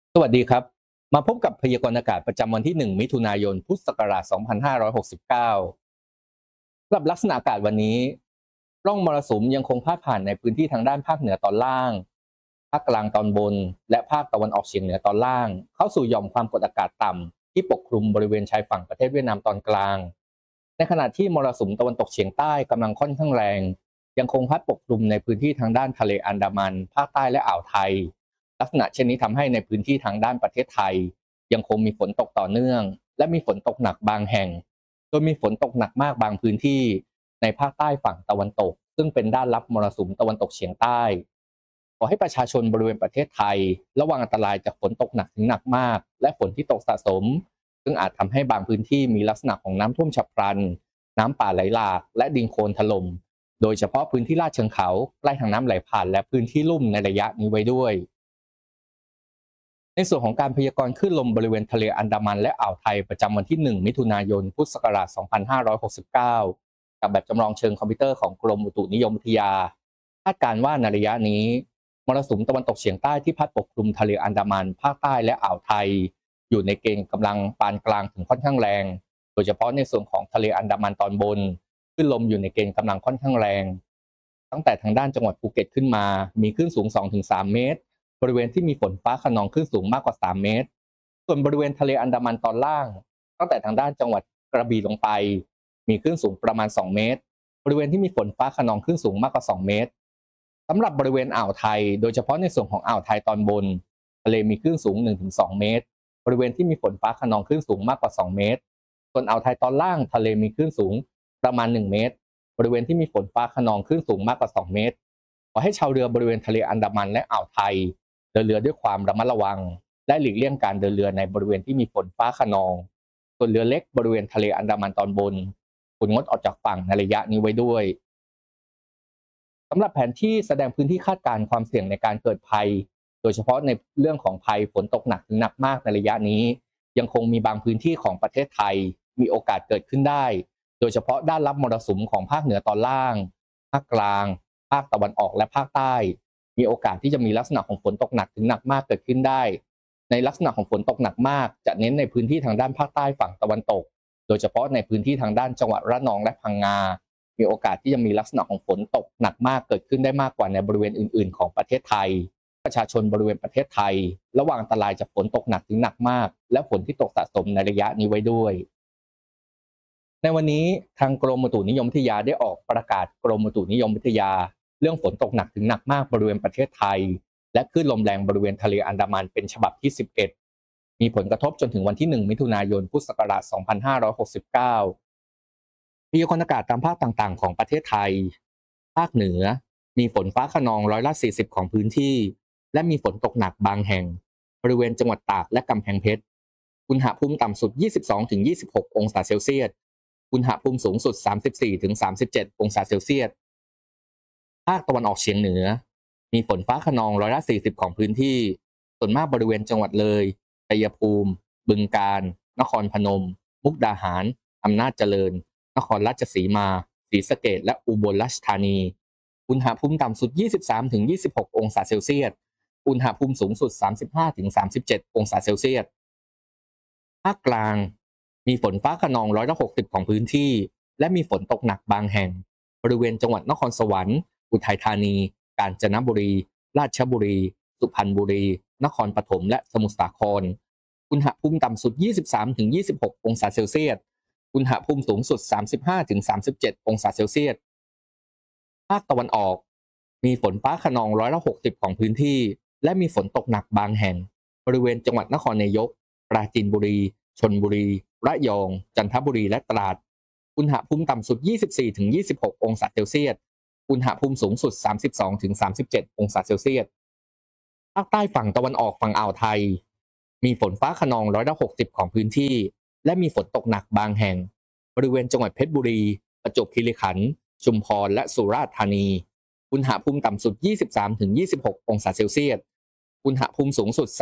สวัสดีครับมาพบกับพยากรณ์อากาศประจำวันที่1มิถุนายนพุทธศักราช2569สำหรับลักษณะอากาศวันนี้ร่องมรสุมยังคงพาดผ่านในพื้นที่ทางด้านภาคเหนือตอนล่างภาคกลางตอนบนและภาคตะวันออกเฉียงเหนือตอนล่างเข้าสู่หย่อมความกดอากาศต่ำที่ปกคลุมบริเวณชายฝั่งประเทศเวียดนามตอนกลางในขณะที่มรสุมตะวันตกเฉียงใต้กำลังค่อนข้างแรงยังคงพัดปกคลุมในพื้นที่ทางด้านทะเลอันดามันภาคใต้และอ่าวไทย ลักษณะเช่นนี้ทำให้ในพื้นที่ทางด้านประเทศไทยยังคงมีฝนตกต่อเนื่องและมีฝนตกหนักบางแห่งโดยมีฝนตกหนักมากบางพื้นที่ในภาคใต้ฝั่งตะวันตกซึ่งเป็นด้านรับมรสุมตะวันตกเฉียงใต้ขอให้ประชาชนบริเวณประเทศไทยระวังอันตรายจากฝนตกหนักถึงหนักมากและฝนที่ตกสะสมซึ่งอาจทำให้บางพื้นที่มีลักษณะของน้ำท่วมฉับพลันน้ำป่าไหลหลากและดินโคลนถล่มโดยเฉพาะพื้นที่ลาดเชิงเขาใกล้ทางน้ำไหลผ่านและพื้นที่ลุ่มในระยะนี้ไว้ด้วย ในส่วนของการพยากรณ์คลื่นลมบริเวณทะเลอันดามันและอ่าวไทยประจำวันที่1มิถุนายนพุทธศักราช2569กับแบบจำลองเชิงคอมพิวเตอร์ของกรมอุตุนิยมวิทยาคาดการณ์ว่าในระยะนี้มรสุมตะวันตกเฉียงใต้ที่พัดปกคลุมทะเลอันดามันภาคใต้และอ่าวไทยอยู่ในเกณฑ์กำลังปานกลางถึงค่อนข้างแรงโดยเฉพาะในส่วนของทะเลอันดามันตอนบนคลื่นลมอยู่ในเกณฑ์กำลังค่อนข้างแรงตั้งแต่ทางด้านจังหวัดภูเก็ตขึ้นมามีคลื่นสูง2-3เมตร บริเวณที่มีฝนฟ้าคะนองคลื่นสูงมากกว่า3เมตร ส่วนบริเวณทะเลอันดามันตอนล่างตั้งแต่ทางด้านจังหวัดกระบี่ลงไปมีคลื่นสูงประมาณ2เมตร บริเวณที่มีฝนฟ้าคะนองคลื่นสูงมากกว่า2เมตรสำหรับบริเวณอ่าวไทยโดยเฉพาะในส่วนของอ่าวไทยตอนบนทะเลมีคลื่นสูง1-2เมตร บริเวณที่มีฝนฟ้าคะนองคลื่นสูงมากกว่า2เมตร ส่วนอ่าวไทยตอนล่างทะเลมีคลื่นสูงประมาณ1เมตร บริเวณที่มีฝนฟ้าคะนองคลื่นสูงมากกว่า2เมตรขอให้ชาวเรือบริเวณทะเลอันดามันและอ่าวไทย เดินเรือด้วยความระมัดระวังและหลีกเลี่ยงการเดินเรือในบริเวณที่มีฝนฟ้าคะนองส่วนเรือเล็กบริเวณทะเลอันดามันตอนบนควรงดออกจากฝั่งในระยะนี้ไว้ด้วยสำหรับแผนที่แสดงพื้นที่คาดการณ์ความเสี่ยงในการเกิดภัยโดยเฉพาะในเรื่องของภัยฝนตกหนักถึงหนักมากในระยะนี้ยังคงมีบางพื้นที่ของประเทศไทยมีโอกาสเกิดขึ้นได้โดยเฉพาะด้านรับมรสุมของภาคเหนือตอนล่างภาคกลางภาคตะวันออกและภาคใต้ มีโอกาสที่จะมีลักษณะของฝนตกหนักถึงหนักมากเกิดขึ้นได้ในลักษณะของฝนตกหนักมากจะเน้นในพื้นที่ทางด้านภาคใต้ฝั่งตะวันตกโดยเฉพาะในพื้นที่ทางด้านจังหวัดระนองและพังงามีโอกาสที่จะมีลักษณะของฝนตกหนักมากเกิดขึ้นได้มากกว่าในบริเวณอื่นๆของประเทศไทยประชาชนบริเวณประเทศไทยระวังอันตรายจากฝนตกหนักถึงหนักมากและฝนที่ตกสะสมในระยะนี้ไว้ด้วยในวันนี้ทางกรมอุตุนิยมวิทยาได้ออกประกาศกรมอุตุนิยมวิทยาเรื่องฝนตกหนักถึงหนักมากบริเวณประเทศไทย และคลื่นลมแรงบริเวณทะเลอันดามันเป็นฉบับที่11มีผลกระทบจนถึงวันที่1มิถุนายนพุทธศักราช2569พยากรณ์อากาศตามภาคต่างๆของประเทศไทยภาคเหนือมีฝนฟ้าคะนอง40%ของพื้นที่และมีฝนตกหนักบางแห่งบริเวณจังหวัดตากและกำแพงเพชรอุณหภูมิต่ำสุด22-26องศาเซลเซียสอุณหภูมิสูงสุด34-37องศาเซลเซียส ภาคตะวันออกเฉียงเหนือมีฝนฟ้าคะนอง40%ของพื้นที่ส่วนมากบริเวณจังหวัดเลยชัยภูมิบึงกาฬนครพนมมุกดาหารอำนาจเจริญนครราชสีมาศรีสะเกษและอุบลราชธานีอุณหภูมิต่ำสุด23-26องศาเซลเซียสอุณหภูมิสูงสุด35-37องศาเซลเซียสภาคกลางมีฝนฟ้าคะนอง60%ของพื้นที่และมีฝนตกหนักบางแห่งบริเวณจังหวัดนครสวรรค์อุทัยธานีกาญจนบุรีราชบุรีสุพรรณบุรีนครปฐมและสมุทรสาครอุณหภูมิต่ำสุด23-26องศาเซลเซียสอุณหภูมิสูงสุด35-37องศาเซลเซียสภาคตะวันออกมีฝนฟ้าคะนอง60%ของพื้นที่และมีฝนตกหนักบางแห่งบริเวณจังหวัดนครนายกปราจีนบุรีชลบุรีระยองจันทบุรีและตราดอุณหภูมิต่ำสุด24-26องศาเซลเซียสอุณหภูมิสูงสุด32-37องศาเซลเซียสภาคใต้ฝั่งตะวันออกฝั่งอ่าวไทยมีฝนฟ้าคะนอง60%ของพื้นที่และมีฝนตกหนักบางแห่งบริเวณจังหวัดเพชรบุรีประจวบคีรีขันธ์ชุมพรและสุราษฎร์ธานีอุณหภูมิต่ำสุด23-26องศาเซลเซียสอุณหภูมิสูงสุด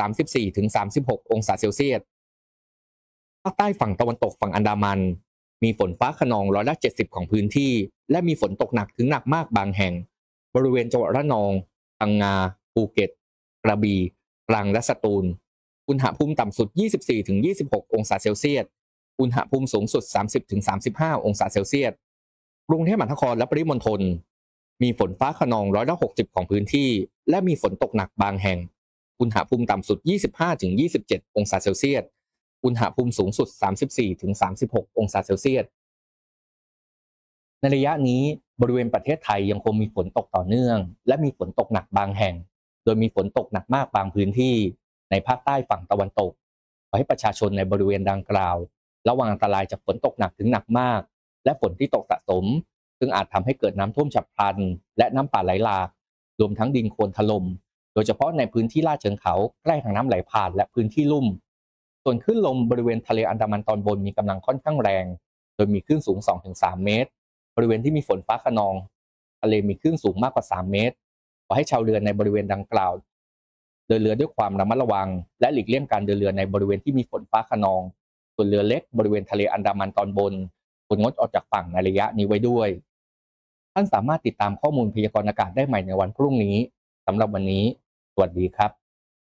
34-36องศาเซลเซียสภาคใต้ฝั่งตะวันตกฝั่งอันดามันมีฝนฟ้าคะนอง70%ของพื้นที่และมีฝนตกหนักถึงหนักมากบางแห่งบริเวณจังหวัดระนองพังงาภูเก็ตกระบี่ตรังและสตูลอุณหภูมิต่ำสุด 24-26 องศาเซลเซียสอุณหภูมิสูงสุด 30-35 องศาเซลเซียสกรุงเทพมหานครและปริมณฑลมีฝนฟ้าคะนอง60%ของพื้นที่และมีฝนตกหนักบางแห่งอุณหภูมิต่ำสุด 25-27 องศาเซลเซียสอุณหภูมิสูงสุด 34-36 องศาเซลเซียสในระยะนี้บริเวณประเทศไทยยังคงมีฝนตกต่อเนื่องและมีฝนตกหนักบางแห่งโดยมีฝนตกหนักมากบางพื้นที่ในภาคใต้ฝั่งตะวันตกขอให้ประชาชนในบริเวณดังกล่าวระวังอันตรายจากฝนตกหนักถึงหนักมากและฝนที่ตกสะสมซึ่งอาจทำให้เกิดน้ำท่วมฉับพลันและน้ำป่าไหลหลากรวมทั้งดินโคลนถล่มโดยเฉพาะในพื้นที่ลาดเชิงเขาใกล้ทางน้ำไหลผ่านและพื้นที่ลุ่มส่วนคลื่นลมบริเวณทะเลอันดามันตอนบนมีกำลังค่อนข้างแรงโดยมีคลื่นสูง 2-3 เมตรบริเวณที่มีฝนฟ้าคะนองทะเลมีคลื่นสูงมากกว่า3 เมตรขอให้ชาวเรือในบริเวณดังกล่าวเดินเรือด้วยความระมัดระวังและหลีกเลี่ยงการเดินเรือในบริเวณที่มีฝนฟ้าคะนองส่วนเรือเล็กบริเวณทะเลอันดามันตอนบนควรงดออกจากฝั่งในระยะนี้ไว้ด้วยท่านสามารถติดตามข้อมูลพยากรณ์อากาศได้ใหม่ในวันพรุ่งนี้สำหรับวันนี้สวัสดีครับ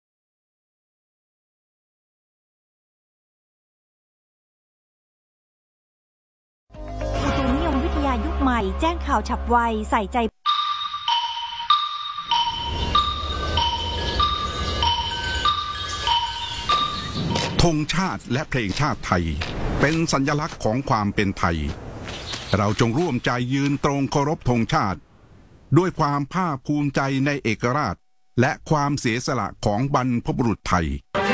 อุตุนิยมวิทยายุคใหม่แจ้งข่าวฉับไวใส่ใจธงชาติและเพลงชาติไทยเป็นสัญลักษณ์ของความเป็นไทยเราจงร่วมใจยืนตรงเคารพธงชาติด้วยความภาคภูมิใจในเอกราชและความเสียสละของบรรพบุรุษไทย